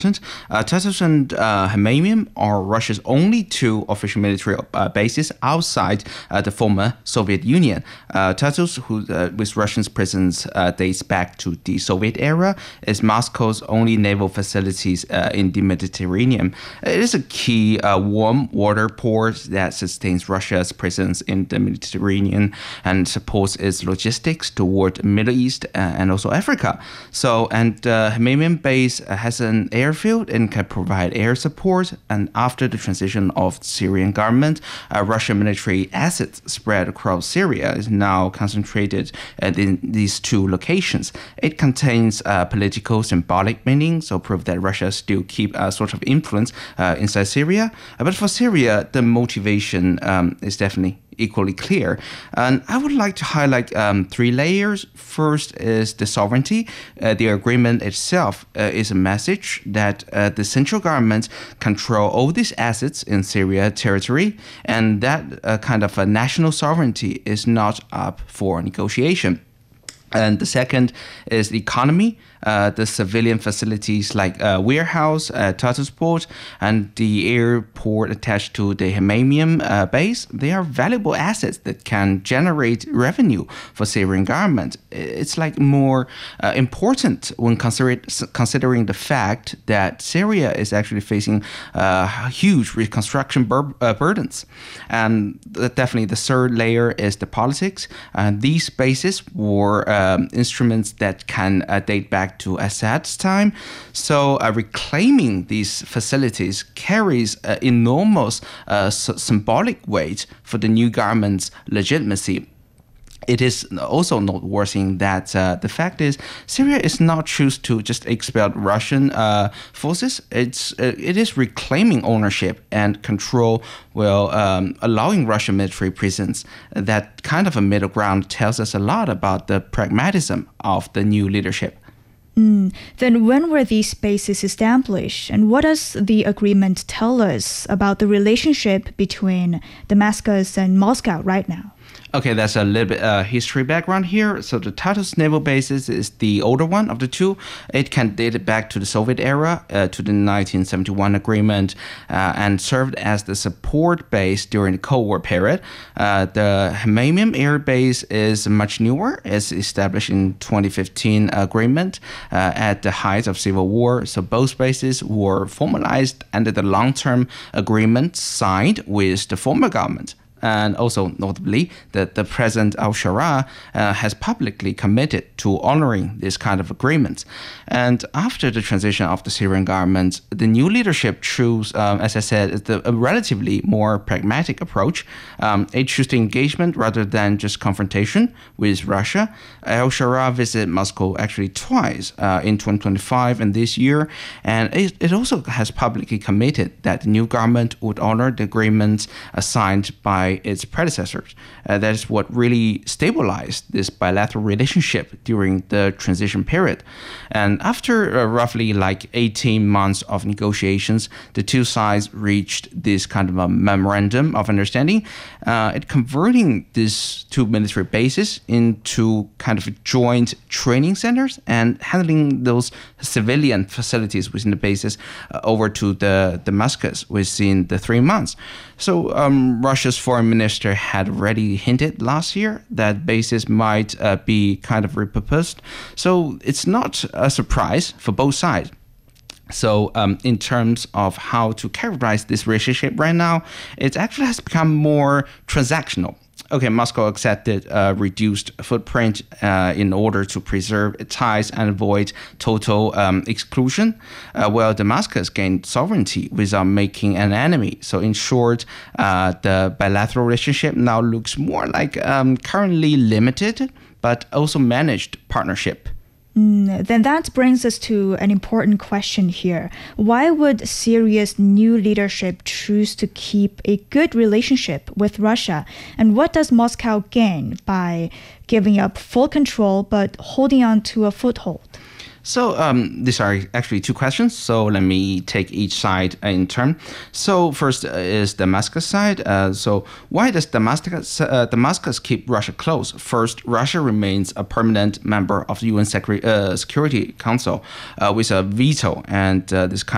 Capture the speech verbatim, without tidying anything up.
Uh, Tartus and uh, Hmaim are Russia's only two official military uh, bases outside uh, the former Soviet Union. Uh, Tartus, who, uh, with Russia's presence uh, dates back to the Soviet era, is Moscow's only naval facilities uh, in the Mediterranean. It is a key uh, warm water port that sustains Russia's presence in the Mediterranean and supports its logistics toward the Middle East uh, and also Africa. So, and uh, Hmaim base has an air Airfield and can provide air support. And after the transition of the Syrian government, uh, Russian military assets spread across Syria is now concentrated uh, in these two locations. It contains uh, political symbolic meaning, so proof that Russia still keep a sort of influence uh, inside Syria. Uh, but for Syria, the motivation um, is definitely equally clear. And I would like to highlight um, three layers. First is the sovereignty. Uh, the agreement itself uh, is a message that uh, the central government control all these assets in Syria territory, and that uh, kind of a national sovereignty is not up for negotiation. And the second is the economy. Uh, the civilian facilities like uh, warehouse, uh, Tartus port, and the airport attached to the Hmaim uh, base, they are valuable assets that can generate revenue for Syrian government. It's like more uh, important when consider considering the fact that Syria is actually facing uh, huge reconstruction bur uh, burdens. And definitely the third layer is the politics. Uh, these bases were um, instruments that can uh, date back to Assad's time. So uh, reclaiming these facilities carries uh, enormous uh, symbolic weight for the new government's legitimacy. It is also noteworthy that uh, the fact is Syria is not choose to just expel Russian uh, forces. It's uh, it is reclaiming ownership and control while um, allowing Russian military presence. That kind of a middle ground tells us a lot about the pragmatism of the new leadership. Mm. Then when were these bases established, and what does the agreement tell us about the relationship between Damascus and Moscow right now? Okay, that's a little bit uh, history background here. So the Tartus naval bases is the older one of the two. It can date back to the Soviet era, uh, to the nineteen seventy-one agreement, uh, and served as the support base during the Cold War period. Uh, the Hmaim Air Base is much newer. It's established in twenty fifteen agreement uh, at the height of civil war. So both bases were formalized under the long-term agreement signed with the former government. And also, notably, that the President al-Shara uh, has publicly committed to honoring this kind of agreements. And after the transition of the Syrian government, the new leadership chose, um, as I said, the, a relatively more pragmatic approach. Um, it chose the engagement rather than just confrontation with Russia. Al-Shara visited Moscow actually twice uh, in twenty twenty-five and this year. And it, it also has publicly committed that the new government would honor the agreements uh, signed by its predecessors. Uh, that is what really stabilized this bilateral relationship during the transition period. And after uh, roughly like eighteen months of negotiations, the two sides reached this kind of a memorandum of understanding. Uh, it converting these two military bases into kind of joint training centers and handling those civilian facilities within the bases uh, over to the Damascus within the three months. So um, Russia's foreign minister had already hinted last year that bases might uh, be kind of repurposed. So it's not a surprise for both sides. So um, in terms of how to characterize this relationship right now, it actually has become more transactional. Okay, Moscow accepted a reduced footprint uh, in order to preserve its ties and avoid total um, exclusion, uh, while Damascus gained sovereignty without making an enemy. So in short, uh, the bilateral relationship now looks more like um, currently limited, but also managed partnership. Mm, then that brings us to an important question here. Why would Syria's new leadership choose to keep a good relationship with Russia? And what does Moscow gain by giving up full control but holding on to a foothold? So um, these are actually two questions. So let me take each side in turn. So first is Damascus side. Uh, so why does Damascus uh, Damascus keep Russia close? First, Russia remains a permanent member of the U N Security, uh, Security Council uh, with a veto, and uh, this kind